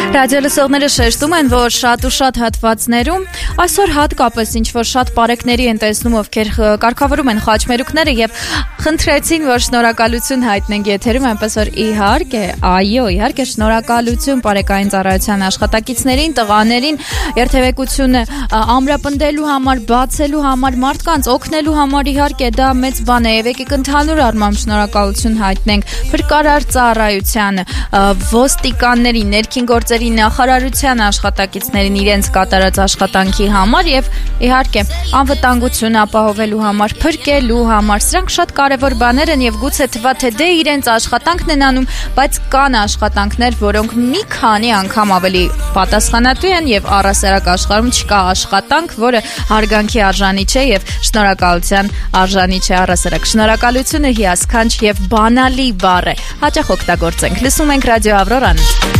Ռադիո լսողները շեշտում են, որ շատ ու շատ հատվածներում այսօր հատկապես ինչ-որ շատ պարեկների են տեսնում, ովքեր կարգավորում են խաչմերուկները եւ խնդրեցին, որ շնորհակալություն հայտնենք եթերում, այնպես որ իհարկե, իհարկե շնորհակալություն պարեկային ծառայության աշխատակիցներին, տղաներին, երթևեկությունը ամրապնդելու համար, բացելու համար, մարդկանց օգնելու համար, իհարկե դա մեծ բան է եւ եկեք ընդհանուր առմամբ շնորհակալություն հայտնենք փրկարար ծառայությանը, ոստիկաններին, ներքին գործերի նախարարության աշխատակիցներին իրենց կատարած աշխատանքի համար եւ իհարկե անվտանգություն ապահովելու համար, փրկելու համար։ Սրանք շատ կարեւոր բաներ են եւ գուցե թվա թե դե իրենց աշխատանքն են անում, բայց կան աշխատանքներ, որոնք մի քանի անգամ ավելի պատասխանատու են եւ առասարակ աշխարհում չկա աշխատանք, որը հարգանքի արժանի չէ եւ շնորհակալության արժանի չէ առասարակ։ Շնորհակալությունը հիասքանչ եւ բանալի բառ է։ Հաճախ օգտագործենք։ Լսում ենք Ռադիո Ավրորան։